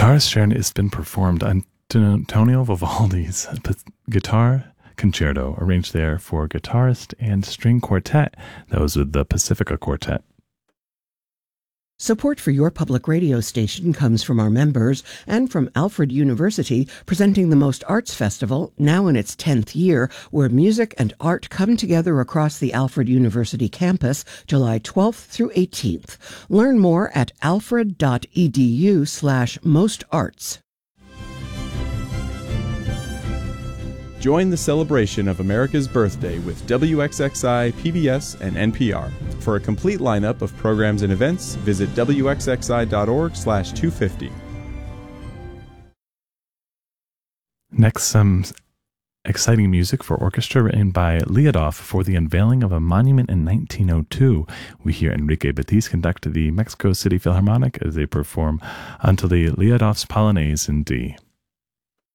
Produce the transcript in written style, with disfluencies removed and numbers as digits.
Guitarist Sharon has been performed Antonio Vivaldi's Guitar Concerto, arranged there for guitarist and string quartet. That was with the Pacifica Quartet. Support for your public radio station comes from our members and from Alfred University, presenting the Most Arts Festival, now in its 10th year, where music and art come together across the Alfred University campus, July 12th through 18th. Learn more at alfred.edu/mostarts. Join the celebration of America's birthday with WXXI, PBS, and NPR. For a complete lineup of programs and events, visit wxxi.org/250. Next, some exciting music for orchestra written by Liadoff for the unveiling of a monument in 1902. We hear Enrique Batiz conduct the Mexico City Philharmonic as they perform Until the Liadoff's Polonaise in D.